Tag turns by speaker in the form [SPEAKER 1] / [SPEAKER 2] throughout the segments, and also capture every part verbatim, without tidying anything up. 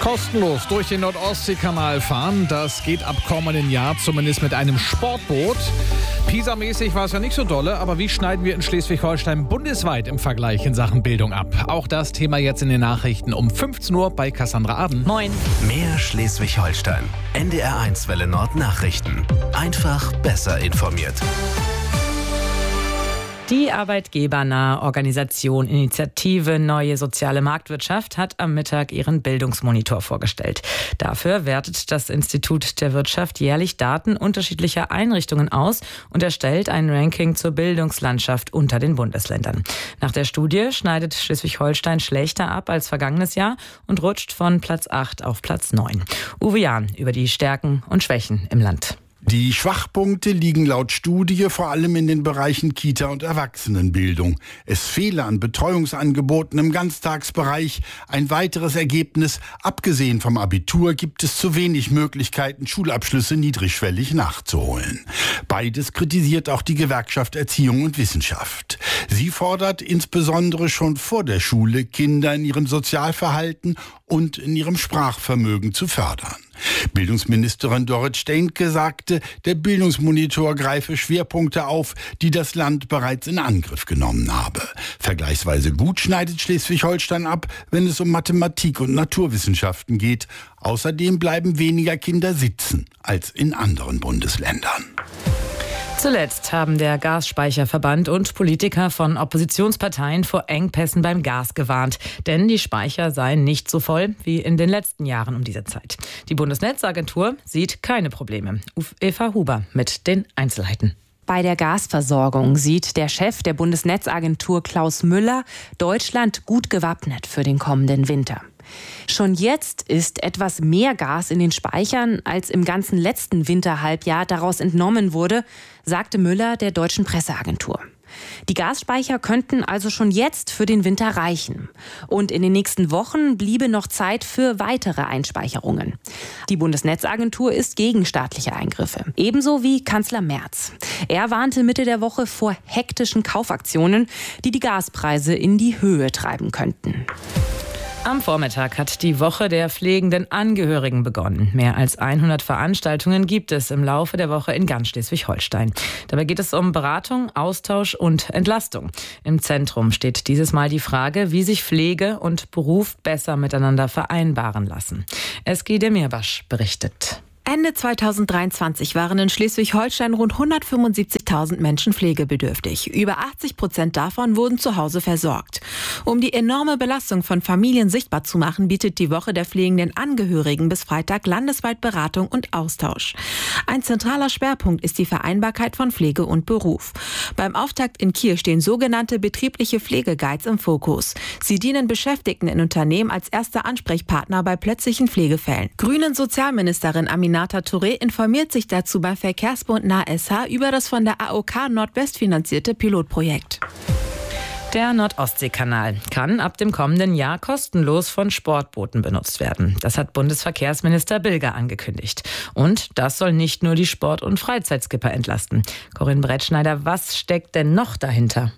[SPEAKER 1] Kostenlos durch den Nord-Ostsee-Kanal fahren, das geht ab kommenden Jahr zumindest mit einem Sportboot. Pisa-mäßig war es ja nicht so dolle, aber wie schneiden wir in Schleswig-Holstein bundesweit im Vergleich in Sachen Bildung ab? Auch das Thema jetzt in den Nachrichten um fünfzehn Uhr bei Cassandra Aden.
[SPEAKER 2] Moin.
[SPEAKER 3] Mehr Schleswig-Holstein. N D R eins Welle Nord Nachrichten. Einfach besser informiert.
[SPEAKER 2] Die arbeitgebernahe Organisation Initiative Neue Soziale Marktwirtschaft hat am Mittag ihren Bildungsmonitor vorgestellt. Dafür wertet das Institut der Wirtschaft jährlich Daten unterschiedlicher Einrichtungen aus und erstellt ein Ranking zur Bildungslandschaft unter den Bundesländern. Nach der Studie schneidet Schleswig-Holstein schlechter ab als vergangenes Jahr und rutscht von Platz acht auf Platz neun. Uwe Jahn über die Stärken und Schwächen im Land.
[SPEAKER 4] Die Schwachpunkte liegen laut Studie vor allem in den Bereichen Kita- und Erwachsenenbildung. Es fehle an Betreuungsangeboten im Ganztagsbereich. Ein weiteres Ergebnis: Abgesehen vom Abitur gibt es zu wenig Möglichkeiten, Schulabschlüsse niedrigschwellig nachzuholen. Beides kritisiert auch die Gewerkschaft Erziehung und Wissenschaft. Sie fordert insbesondere schon vor der Schule, Kinder in ihrem Sozialverhalten und in ihrem Sprachvermögen zu fördern. Bildungsministerin Dorit Steenke sagte, der Bildungsmonitor greife Schwerpunkte auf, die das Land bereits in Angriff genommen habe. Vergleichsweise gut schneidet Schleswig-Holstein ab, wenn es um Mathematik und Naturwissenschaften geht. Außerdem bleiben weniger Kinder sitzen als in anderen Bundesländern.
[SPEAKER 2] Zuletzt haben der Gasspeicherverband und Politiker von Oppositionsparteien vor Engpässen beim Gas gewarnt. Denn die Speicher seien nicht so voll wie in den letzten Jahren um diese Zeit. Die Bundesnetzagentur sieht keine Probleme. Eva Huber mit den Einzelheiten.
[SPEAKER 5] Bei der Gasversorgung sieht der Chef der Bundesnetzagentur Klaus Müller Deutschland gut gewappnet für den kommenden Winter. Schon jetzt ist etwas mehr Gas in den Speichern, als im ganzen letzten Winterhalbjahr daraus entnommen wurde, sagte Müller der deutschen Presseagentur. Die Gasspeicher könnten also schon jetzt für den Winter reichen. Und in den nächsten Wochen bliebe noch Zeit für weitere Einspeicherungen. Die Bundesnetzagentur ist gegen staatliche Eingriffe. Ebenso wie Kanzler Merz. Er warnte Mitte der Woche vor hektischen Kaufaktionen, die die Gaspreise in die Höhe treiben könnten.
[SPEAKER 2] Am Vormittag hat die Woche der pflegenden Angehörigen begonnen. Mehr als hundert Veranstaltungen gibt es im Laufe der Woche in ganz Schleswig-Holstein. Dabei geht es um Beratung, Austausch und Entlastung. Im Zentrum steht dieses Mal die Frage, wie sich Pflege und Beruf besser miteinander vereinbaren lassen. Eski Demirbaş berichtet.
[SPEAKER 6] Ende zweitausenddreiundzwanzig waren in Schleswig-Holstein rund hundertfünfundsiebzigtausend Menschen pflegebedürftig. Über achtzig Prozent davon wurden zu Hause versorgt. Um die enorme Belastung von Familien sichtbar zu machen, bietet die Woche der pflegenden Angehörigen bis Freitag landesweit Beratung und Austausch. Ein zentraler Schwerpunkt ist die Vereinbarkeit von Pflege und Beruf. Beim Auftakt in Kiel stehen sogenannte betriebliche Pflegeguides im Fokus. Sie dienen Beschäftigten in Unternehmen als erster Ansprechpartner bei plötzlichen Pflegefällen. Grünen Sozialministerin Amina Touré informiert sich dazu beim Verkehrsbund N A S H über das von der A O K Nordwest finanzierte Pilotprojekt.
[SPEAKER 2] Der Nord-Ostsee-Kanal kann ab dem kommenden Jahr kostenlos von Sportbooten benutzt werden. Das hat Bundesverkehrsminister Bilger angekündigt. Und das soll nicht nur die Sport- und Freizeitskipper entlasten. Corinne Brettschneider, was steckt denn noch dahinter?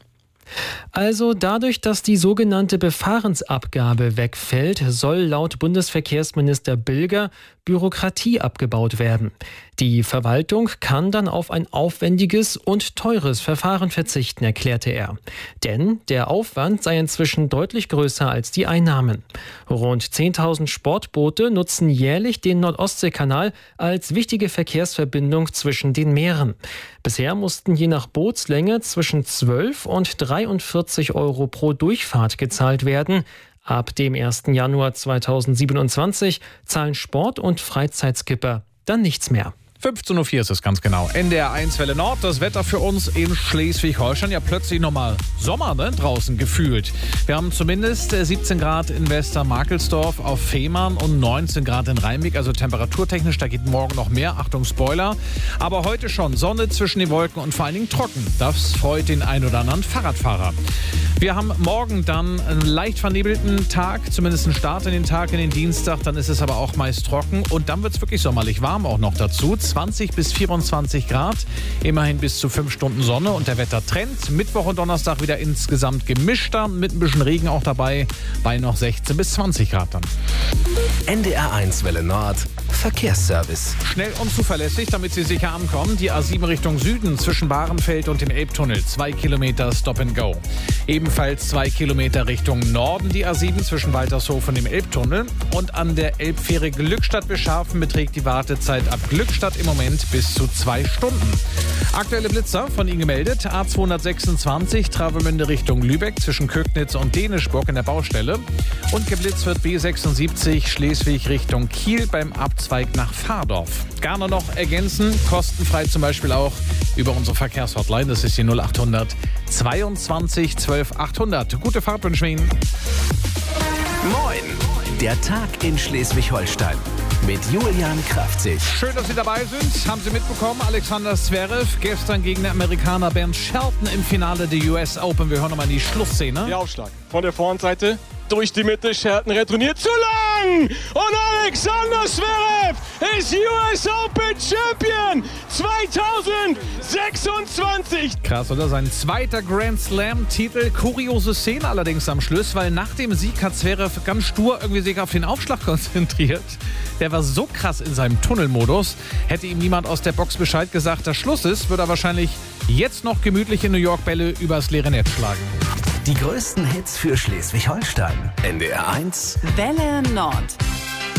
[SPEAKER 7] Also dadurch, dass die sogenannte Befahrensabgabe wegfällt, soll laut Bundesverkehrsminister Bilger Bürokratie abgebaut werden. Die Verwaltung kann dann auf ein aufwendiges und teures Verfahren verzichten, erklärte er. Denn der Aufwand sei inzwischen deutlich größer als die Einnahmen. Rund zehntausend Sportboote nutzen jährlich den Nord-Ostsee-Kanal als wichtige Verkehrsverbindung zwischen den Meeren. Bisher mussten je nach Bootslänge zwischen zwölf und dreiundvierzig Euro pro Durchfahrt gezahlt werden. Ab dem ersten Januar zweitausendsiebenundzwanzig zahlen Sport- und Freizeitskipper dann nichts mehr.
[SPEAKER 1] fünfzehn Uhr vier ist es ganz genau. N D R eins Welle Nord, das Wetter für uns in Schleswig-Holstein. Ja, plötzlich nochmal Sommer, ne? Draußen gefühlt. Wir haben zumindest siebzehn Grad in Westermarkelsdorf auf Fehmarn und neunzehn Grad in Rheinweg. Also temperaturtechnisch, da geht morgen noch mehr. Achtung, Spoiler. Aber heute schon Sonne zwischen den Wolken und vor allen Dingen trocken. Das freut den ein oder anderen Fahrradfahrer. Wir haben morgen dann einen leicht vernebelten Tag, zumindest einen Start in den Tag, in den Dienstag. Dann ist es aber auch meist trocken und dann wird es wirklich sommerlich warm auch noch dazu. zwanzig bis vierundzwanzig Grad. Immerhin bis zu fünf Stunden Sonne und der Wettertrend. Mittwoch und Donnerstag wieder insgesamt gemischter, mit ein bisschen Regen auch dabei, bei noch sechzehn bis zwanzig Grad dann.
[SPEAKER 3] N D R eins Welle Nord, Verkehrsservice.
[SPEAKER 1] Schnell und zuverlässig, damit Sie sicher ankommen. Die A sieben Richtung Süden zwischen Bahrenfeld und dem Elbtunnel. Zwei Kilometer Stop and Go. Ebenfalls zwei Kilometer Richtung Norden die A sieben zwischen Waltershof und dem Elbtunnel. Und an der Elbfähre Glückstadt-Bescharfen beträgt die Wartezeit ab Glückstadt im Moment bis zu zwei Stunden. Aktuelle Blitzer von Ihnen gemeldet. A zweihundertsechsundzwanzig Travemünde Richtung Lübeck zwischen Kögnitz und Dänischburg in der Baustelle. Und geblitzt wird B sechsundsiebzig Schleswig Richtung Kiel beim Abzweig nach Fahrdorf. Gerne noch ergänzen, kostenfrei zum Beispiel auch über unsere Verkehrshotline. Das ist die null achthundert zweiundzwanzig zwölf achthundert. Gute Fahrt wünschen wir Ihnen.
[SPEAKER 3] Moin, der Tag in Schleswig-Holstein mit Julian Kraftzig.
[SPEAKER 1] Schön, dass Sie dabei sind. Haben Sie mitbekommen, Alexander Zverev gestern gegen den Amerikaner Ben Shelton im Finale der U S Open. Wir hören nochmal in die Schlussszene.
[SPEAKER 8] Der Aufschlag von der Vorhandseite durch die Mitte. Shelton retourniert zu lang. Und Alexander Zverev ist U S Open Champion zweitausendsechsundzwanzig.
[SPEAKER 1] Krass, oder? Sein zweiter Grand Slam-Titel. Kuriose Szene allerdings am Schluss, weil nach dem Sieg hat Zverev ganz stur irgendwie sich auf den Aufschlag konzentriert. Der war so krass in seinem Tunnelmodus. Hätte ihm niemand aus der Box Bescheid gesagt, dass Schluss ist, würde er wahrscheinlich jetzt noch gemütlich in New York Bälle übers leere Netz schlagen.
[SPEAKER 3] Die größten Hits für Schleswig-Holstein. N D R eins
[SPEAKER 6] Welle Nord.